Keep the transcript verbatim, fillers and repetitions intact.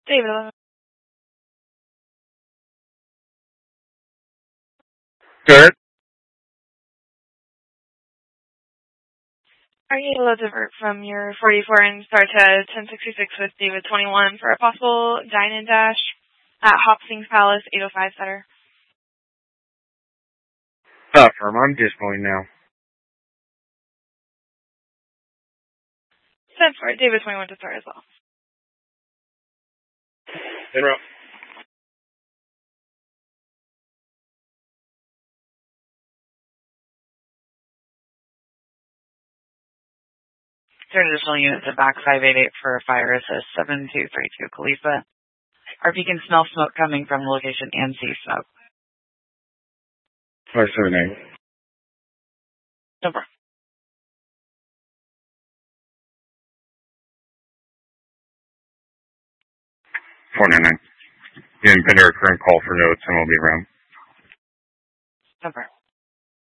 David eleven. Good. Are you able to divert from your forty-four and start to ten sixty-six with David twenty-one for a possible dine-in dash at Hopsings Palace, eight oh five Sutter? Uh, firm, I'm just going now. Set for it. David twenty-one to start as well. En route. Turn additional units to back five eight eight for fire assist seven two three two Khalifa. R P can smell smoke coming from the location and see smoke. five seven eight. No problem. four nine nine. Yeah, and a current call for notes and we'll be around. No problem.